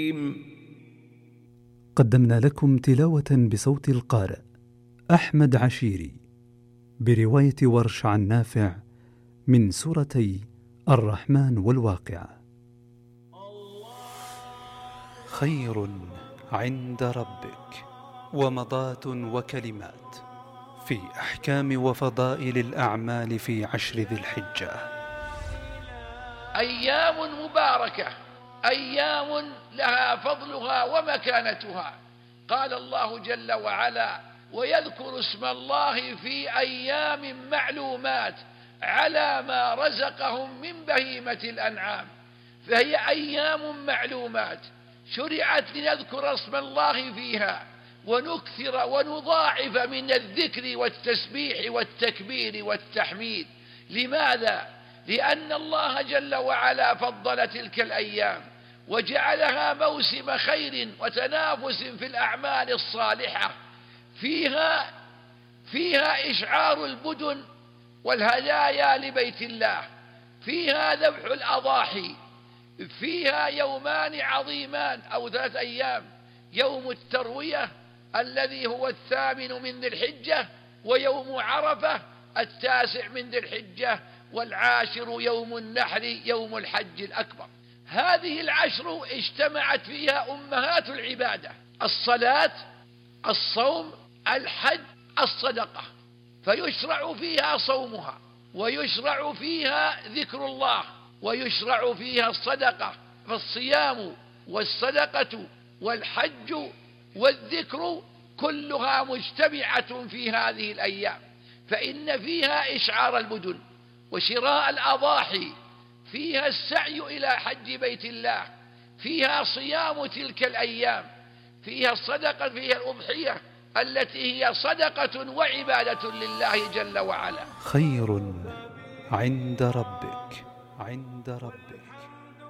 قدمنا لكم تلاوة بصوت القارئ أحمد عشيري برواية ورش عن نافع من سورتي الرحمن والواقعة. خير عند ربك ومضات وكلمات في أحكام وفضائل الأعمال في 10 ذي الحجة. أيام مباركة، أيام لها فضلها ومكانتها. قال الله جل وعلا: ويذكر اسم الله في أيام معلومات على ما رزقهم من بهيمة الأنعام. فهي أيام معلومات شرعت لنذكر اسم الله فيها ونكثر ونضاعف من الذكر والتسبيح والتكبير والتحميد. لماذا؟ لأن الله جل وعلا فضل تلك الأيام وجعلها موسم خير وتنافس في الأعمال الصالحة. فيها إشعار البدن والهدايا لبيت الله، فيها ذبح الأضاحي، فيها يومان عظيمان أو 3 أيام: يوم التروية الذي هو 8 من ذي الحجة، ويوم عرفة 9 من ذي الحجة، والعاشر يوم النحر يوم الحج الأكبر. هذه 10 اجتمعت فيها أمهات العبادة: الصلاة، الصوم، الحج، الصدقة. فيشرع فيها صومها، ويشرع فيها ذكر الله، ويشرع فيها الصدقة. فالصيام والصدقة والحج والذكر كلها مجتمعة في هذه الأيام. فإن فيها إشعار البدن وشراء الأضاحي، فيها السعي إلى حج بيت الله، فيها صيام تلك الأيام، فيها الصدقة، فيها الأضحية التي هي صدقة وعبادة لله جل وعلا. خير عند ربك